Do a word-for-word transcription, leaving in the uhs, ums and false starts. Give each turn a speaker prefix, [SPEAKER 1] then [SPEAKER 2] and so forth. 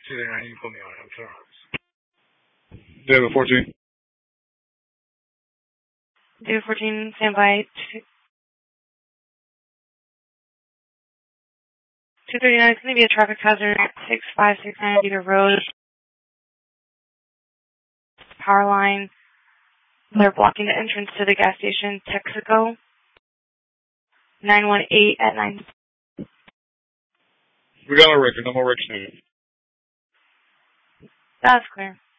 [SPEAKER 1] two thirty-nine, you can put me on it. I'm sorry. David fourteen.
[SPEAKER 2] David fourteen, stand by. two thirty-nine is going to be a traffic hazard at six five six nine Beaver Road. Power line. They're blocking the entrance to the gas station, Texaco. nine one eight at nine.
[SPEAKER 1] We got a record. No more wrecks needed.
[SPEAKER 2] That's clear.